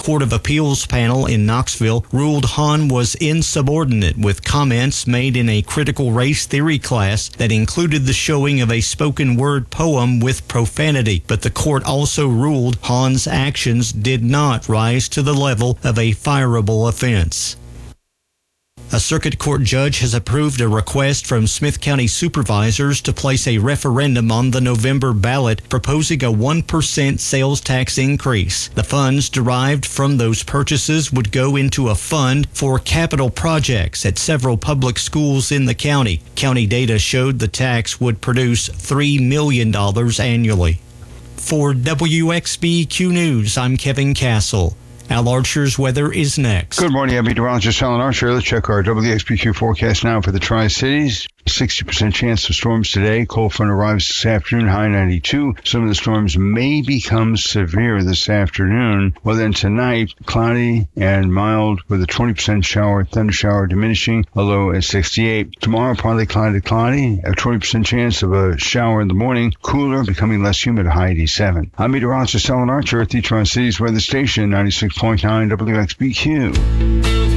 Court of Appeals panel in Knoxville ruled Hahn was insubordinate with comments made in a critical race theory class that included the showing of a spoken word poem with profanity. But the court also ruled Hahn's actions did not rise to the level of a fireable offense. A circuit court judge has approved a request from Smith County supervisors to place a referendum on the November ballot proposing a 1% sales tax increase. The funds derived from those purchases would go into a fund for capital projects at several public schools in the county. County data showed the tax would produce $3 million annually. For WXBQ News, I'm Kevin Castle. Al Archer's weather is next. Good morning, I'm meteorologist Alan Archer. Let's check our WXBQ forecast now for the Tri-Cities. 60% chance of storms today. Cold front arrives this afternoon, high 92. Some of the storms may become severe this afternoon. Well, then tonight, cloudy and mild with a 20% shower, thunder shower diminishing, a low at 68. Tomorrow, partly cloudy, a 20% chance of a shower in the morning. Cooler, becoming less humid, high 87. I'm meteorologist Alan Archer at the Tri-Cities Weather Station, 96.9 WXBQ.